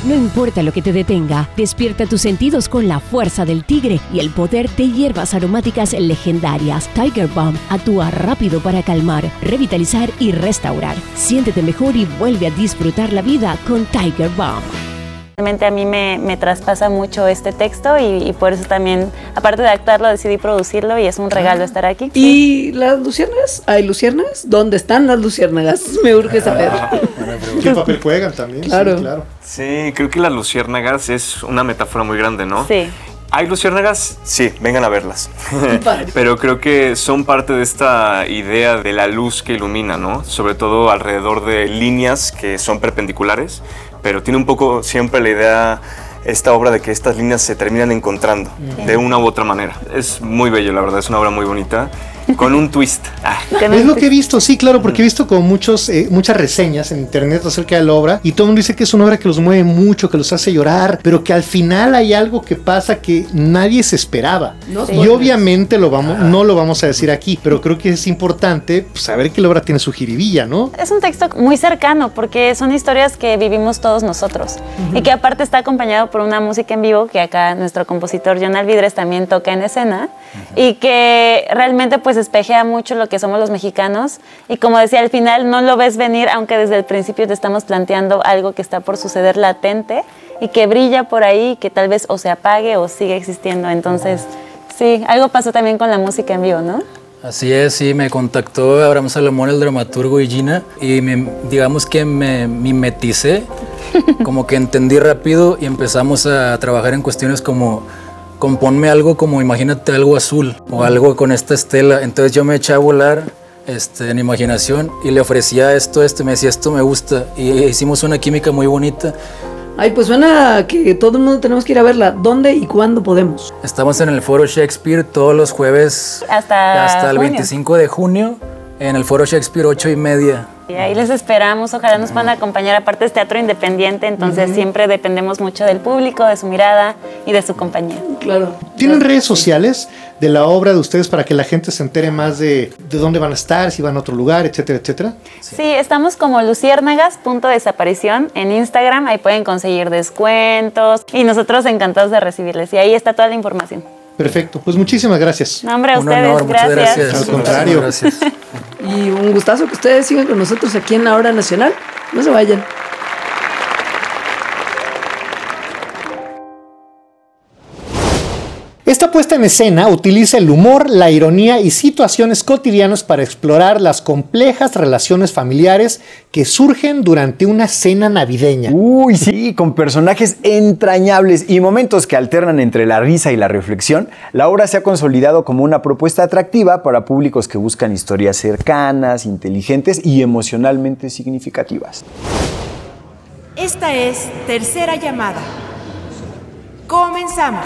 No importa lo que te detenga, despierta tus sentidos con la fuerza del tigre y el poder de hierbas aromáticas legendarias. Tiger Balm actúa rápido para calmar, revitalizar y restaurar. Siéntete mejor y vuelve a disfrutar la vida con Tiger Balm. Realmente a mí me traspasa mucho este texto y por eso también, aparte de actuarlo, decidí producirlo y es un regalo estar aquí. ¿Y las luciérnagas? ¿Hay luciérnagas? ¿Dónde están las luciérnagas? Me urge saber. ¿Qué papel juegan también? Claro. Sí, claro. Sí, creo que las luciérnagas es una metáfora muy grande, ¿no? Sí. ¿Hay luciérnagas? Sí, vengan a verlas. Pero creo que son parte de esta idea de la luz que ilumina, ¿no? Sobre todo alrededor de líneas que son perpendiculares, pero tiene un poco siempre la idea, esta obra, de que estas líneas se terminan encontrando de una u otra manera. Es muy bello, la verdad, es una obra muy bonita. Con un twist. Es lo que he visto, sí, claro, porque he visto como muchas reseñas en internet acerca de la obra y todo el mundo dice que es una obra que los mueve mucho, que los hace llorar, pero que al final hay algo que pasa que nadie se esperaba. Y obviamente no lo vamos a decir aquí, pero creo que es importante saber que la obra tiene su jiribilla, ¿no? Es un texto muy cercano porque son historias que vivimos todos nosotros y que aparte está acompañado por una música en vivo que acá nuestro compositor John Alvidres también toca en escena y que realmente pues espejea mucho lo que somos los mexicanos y como decía, al final no lo ves venir, aunque desde el principio te estamos planteando algo que está por suceder latente y que brilla por ahí, que tal vez o se apague o sigue existiendo. Entonces, sí, algo pasó también con la música en vivo, ¿no? Así es, sí, me contactó Abraham Salomón, el dramaturgo, y Gina, y digamos que me mimeticé, como que entendí rápido y empezamos a trabajar en cuestiones como componme algo como, imagínate algo azul o algo con esta estela. Entonces yo me eché a volar en imaginación y le ofrecía esto, me decía esto me gusta y hicimos una química muy bonita. Ay, pues suena que todo el mundo tenemos que ir a verla. ¿Dónde y cuándo podemos? Estamos en el Foro Shakespeare todos los jueves hasta el 25 de junio en el Foro Shakespeare 8:30. Y ahí les esperamos, ojalá nos puedan acompañar. Aparte es teatro independiente, entonces siempre dependemos mucho del público, de su mirada y de su compañía. Claro. ¿Tienen redes sociales de la obra de ustedes para que la gente se entere más de dónde van a estar, si van a otro lugar, etcétera, etcétera? Sí, estamos como luciérnagas.desaparición en Instagram, ahí pueden conseguir descuentos y nosotros encantados de recibirles. Y ahí está toda la información. Perfecto, pues muchísimas gracias. No, hombre, a ustedes, honor, muchas gracias. Al contrario. Gracias. Y un gustazo que ustedes sigan con nosotros aquí en La Hora Nacional. No se vayan. Esta puesta en escena utiliza el humor, la ironía y situaciones cotidianas para explorar las complejas relaciones familiares que surgen durante una cena navideña. Uy, sí, con personajes entrañables y momentos que alternan entre la risa y la reflexión, la obra se ha consolidado como una propuesta atractiva para públicos que buscan historias cercanas, inteligentes y emocionalmente significativas. Esta es Tercera Llamada. Comenzamos.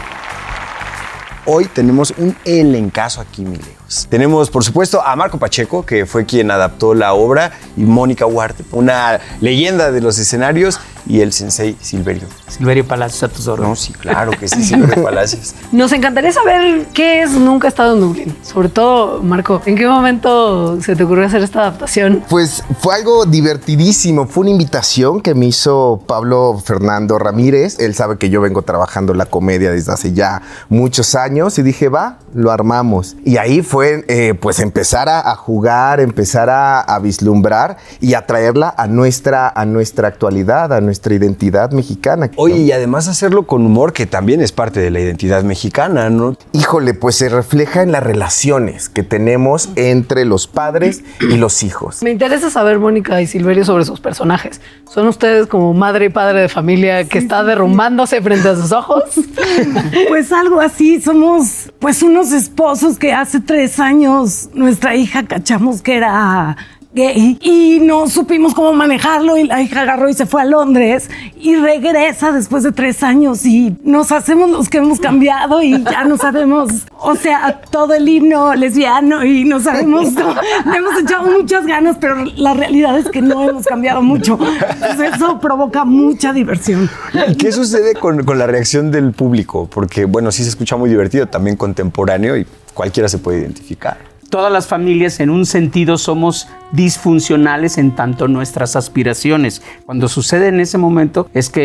Hoy tenemos un elencazo aquí, mi lejos. Tenemos, por supuesto, a Marco Pacheco, que fue quien adaptó la obra, y Mónica Huarte, una leyenda de los escenarios, y el sensei Silverio. Silverio Palacios, a tus órdenes. No, sí, claro que sí, Silverio Palacios. Nos encantaría saber qué es Nunca he estado en Dublín. Sobre todo, Marco, ¿en qué momento se te ocurrió hacer esta adaptación? Pues fue algo divertidísimo. Fue una invitación que me hizo Pablo Fernando Ramírez. Él sabe que yo vengo trabajando la comedia desde hace ya muchos años y dije, va, lo armamos. Y ahí fue pues empezar a jugar, empezar a vislumbrar y a traerla a nuestra actualidad, a nuestra identidad mexicana. Oye, y además hacerlo con humor, que también es parte de la identidad mexicana, ¿no? Híjole, pues se refleja en las relaciones que tenemos entre los padres y los hijos. Me interesa saber, Mónica y Silverio, sobre sus personajes. ¿Son ustedes como madre y padre de familia que está derrumbándose frente a sus ojos? Pues algo así, somos pues unos esposos que hace 3 años nuestra hija cachamos que era gay y no supimos cómo manejarlo y la hija agarró y se fue a Londres y regresa después de 3 años y nos hacemos los que hemos cambiado y ya no sabemos, o sea, todo el himno lesbiano y no sabemos, le hemos echado muchas ganas, pero la realidad es que no hemos cambiado mucho. Entonces eso provoca mucha diversión. ¿Y qué sucede con la reacción del público? Porque, bueno, sí se escucha muy divertido, también contemporáneo y cualquiera se puede identificar. Todas las familias en un sentido somos disfuncionales en tanto nuestras aspiraciones. Cuando sucede en ese momento es que